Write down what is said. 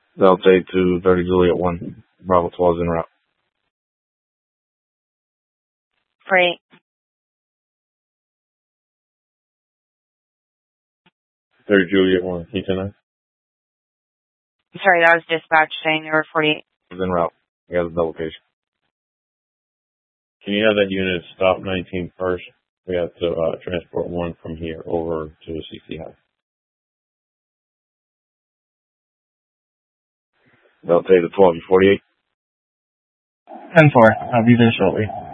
Delta to 30 Juliet 1. Bravo 12 is en route. Freight. 30 Juliet 1. Can you turn that? Sorry, that was dispatch saying there were 48. Is en route. We got the double case. Can you have that unit stop 19 first? We have to transport one from here over to CC High. Delta to 12, you 48? 10-4. I'll be there shortly.